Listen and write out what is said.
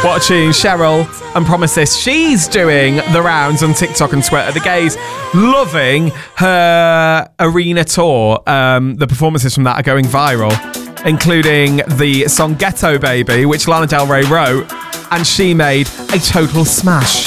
What a tune. Cheryl and Promises. She's doing the rounds on TikTok and Twitter. The gays loving her arena tour. The performances from that are going viral, including the song Ghetto Baby, which Lana Del Rey wrote, and she made a total smash.